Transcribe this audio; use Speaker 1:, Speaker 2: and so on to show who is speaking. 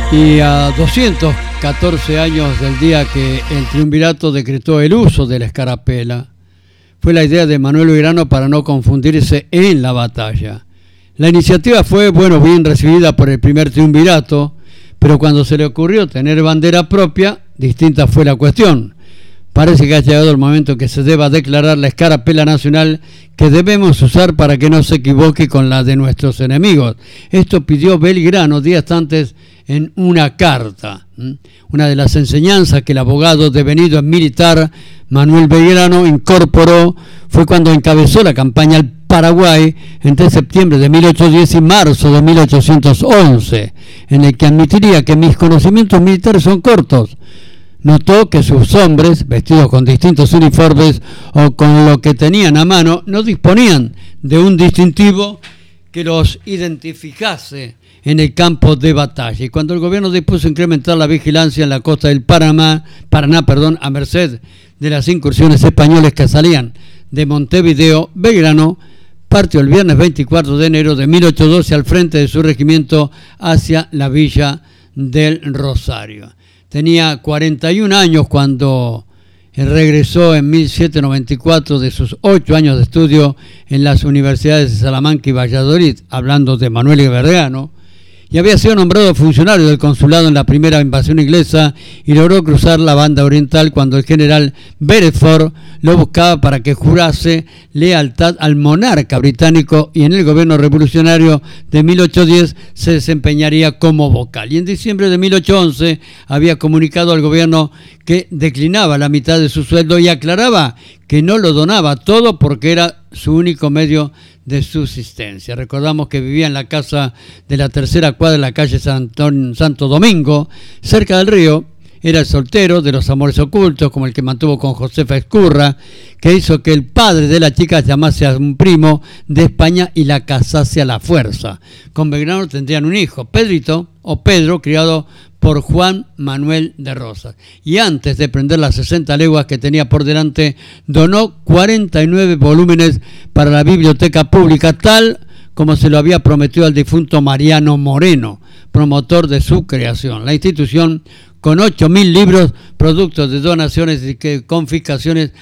Speaker 1: Y a 214 años del día que el triunvirato decretó el uso de la escarapela, fue la idea de Manuel Belgrano para no confundirse en la batalla. La iniciativa fue, bien recibida por el primer triunvirato, pero cuando se le ocurrió tener bandera propia, distinta fue la cuestión. Parece que ha llegado el momento en que se deba declarar la escarapela nacional que debemos usar para que no se equivoque con la de nuestros enemigos. Esto pidió Belgrano días antes en una carta. Una de las enseñanzas que el abogado devenido en militar Manuel Belgrano incorporó fue cuando encabezó la campaña al Paraguay entre septiembre de 1810 y marzo de 1811, en el que admitiría que mis conocimientos militares son cortos. Notó que sus hombres, vestidos con distintos uniformes o con lo que tenían a mano, no disponían de un distintivo que los identificase en el campo de batalla. Y cuando el gobierno dispuso incrementar la vigilancia en la costa del Paraná, a merced de las incursiones españolas que salían de Montevideo, Belgrano partió el viernes 24 de enero de 1812 al frente de su regimiento hacia la villa del Rosario. Tenía 41 años cuando regresó en 1794 de sus 8 años de estudio en las universidades de Salamanca y Valladolid, hablando de Manuel Belgrano, y había sido nombrado funcionario del consulado en la primera invasión inglesa y logró cruzar la banda oriental cuando el general Beresford lo buscaba para que jurase lealtad al monarca británico, y en el gobierno revolucionario de 1810 se desempeñaría como vocal. Y en diciembre de 1811 había comunicado al gobierno que declinaba la mitad de su sueldo y aclaraba que no lo donaba todo porque era su único medio de subsistencia. Recordamos que vivía en la casa de la tercera cuadra de la calle Santo Domingo, cerca del río. Era el soltero de los amores ocultos, como el que mantuvo con Josefa Ezcurra, que hizo que el padre de la chica llamase a un primo de España y la casase a la fuerza. Con Belgrano tendrían un hijo, Pedrito o Pedro, criado por Juan Manuel de Rosas. Y antes de prender las 60 leguas que tenía por delante, donó 49 volúmenes para la biblioteca pública, tal como se lo había prometido al difunto Mariano Moreno, promotor de su creación. La institución, con 8.000 libros, producto de donaciones y confiscaciones,